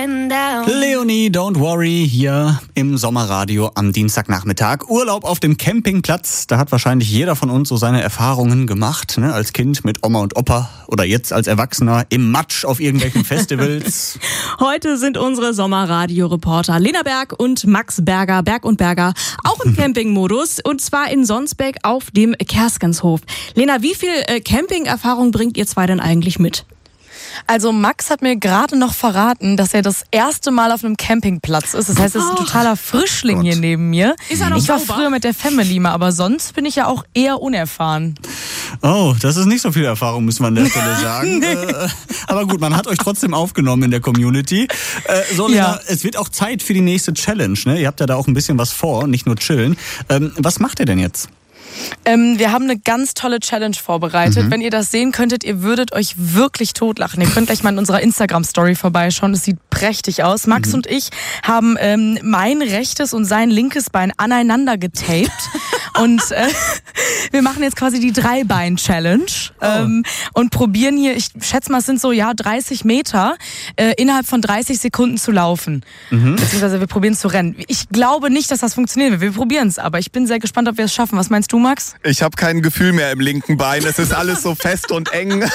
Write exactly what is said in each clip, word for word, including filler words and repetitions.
going down. Leonie, don't worry, hier im Sommerradio am Dienstagnachmittag. Urlaub auf dem Campingplatz, da hat wahrscheinlich jeder von uns so seine Erfahrungen gemacht, ne? Als Kind mit Oma und Opa oder jetzt als Erwachsener im Matsch auf irgendwelchen Festivals. Heute sind unsere Sommerradio-Reporter Lena Berg und Max Berger, Berg und Berger, auch im Campingmodus und zwar in Sonsbeck auf dem Kerskenshof. Lena, wie viel äh, Camping-Erfahrung bringt ihr zwei denn eigentlich mit? Also Max hat mir gerade noch verraten, dass er das erste Mal auf einem Campingplatz ist. Das heißt, er ist ein totaler Frischling Gott. hier neben mir. Ist er noch ich war sauber? früher mit der Family mal, aber sonst bin ich ja auch eher unerfahren. Oh, das ist nicht so viel Erfahrung, müssen wir an der Stelle sagen. Nee. äh, aber gut, man hat euch trotzdem aufgenommen in der Community. Äh, so, Lena, Ja. es wird auch Zeit für die nächste Challenge, ne? Ihr habt ja da auch ein bisschen was vor, nicht nur chillen. Ähm, was macht ihr denn jetzt? Ähm, wir haben eine ganz tolle Challenge vorbereitet. Mhm. Wenn ihr das sehen könntet, ihr würdet euch wirklich totlachen. Ihr könnt gleich mal in unserer Instagram-Story vorbeischauen. Es sieht prächtig aus. Max Mhm. und ich haben ähm, mein rechtes und sein linkes Bein aneinander getaped. und äh, wir machen jetzt quasi die Dreibein-Challenge ähm, und probieren hier, ich schätze mal, es sind so ja dreißig Meter, äh, innerhalb von dreißig Sekunden zu laufen. Mhm. Beziehungsweise wir probieren zu rennen. Ich glaube nicht, dass das funktionieren wird. Wir probieren es, aber ich bin sehr gespannt, ob wir es schaffen. Was meinst du, Max? Ich habe kein Gefühl mehr im linken Bein. Es ist alles so fest und eng.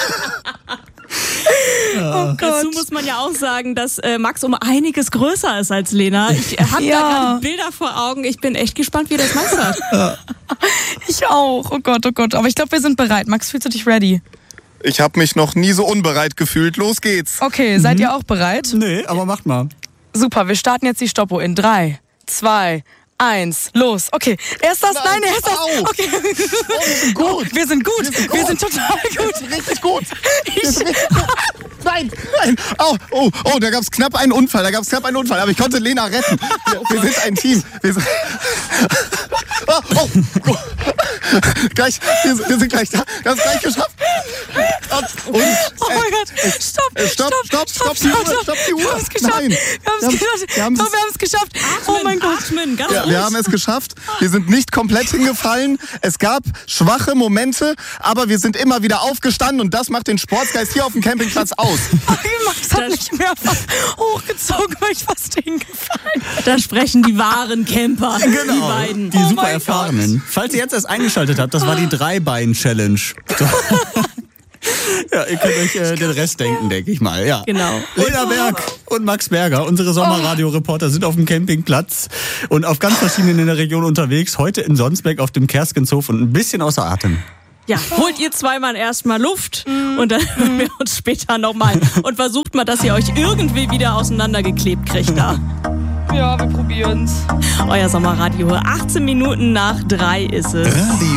Oh Dazu muss man ja auch sagen, dass äh, Max um einiges größer ist als Lena. Ich habe Ja. da gerade Bilder vor Augen. Ich bin echt gespannt, wie das Max hat. Ich auch. Oh Gott, oh Gott. Aber ich glaube, wir sind bereit. Max, fühlst du dich ready? Ich habe mich noch nie so unbereit gefühlt. Los geht's. Okay, seid ihr auch bereit? Nee, aber macht mal. Super, wir starten jetzt die Stoppuhr in drei, zwei, eins, los. Okay, erst das, nein, Nein, erst das. au. Okay. sind gut. Wir sind gut, wir sind total gut. Richtig gut. Ich, nein, nein. Oh, oh, oh, da gab's knapp einen Unfall. Da gab's knapp einen Unfall. Aber ich konnte Lena retten. Wir, wir sind ein Team. Wir sind, oh, oh, oh. Gleich, wir, sind- wir sind gleich da. Wir haben es gleich geschafft. Und, und, Oh mein Gott, stopp, äh, stopp, stopp, stopp, die Uhr, stopp die Uhr. Wir haben es geschafft. Nein. Wir haben Wir es haben- geschafft. wir haben Doch, es- wir haben es geschafft. Oh mein Gott. Atmen, ganz Ja, ruhig. wir haben es geschafft. Wir sind nicht komplett hingefallen. Es gab schwache Momente, aber wir sind immer wieder aufgestanden und das macht den Sportsgeist hier auf dem Campingplatz aus. Max hat mich mehrfach hochgezogen, weil ich fast hingefallen. Da sprechen die wahren Camper, die beiden. Die Oh super mein Erfahrenen. Falls ihr jetzt erst eingeschaltet habt, das war die Dreibein-Challenge. So. Ja, ihr könnt euch äh, den Rest denken, denke ich mal. Ja. Genau. Lena Berg und Max Berger, unsere Sommerradio-Reporter, sind auf dem Campingplatz und auf ganz verschiedenen in der Region unterwegs. Heute in Sonsbeck auf dem Kerskenshof und ein bisschen außer Atem. Ja, holt ihr zweimal erstmal Luft und dann hören wir uns später nochmal und versucht mal, dass ihr euch irgendwie wieder auseinandergeklebt kriegt da. Ja, wir probieren's. Euer Sommerradio, achtzehn Minuten nach drei ist es. Radio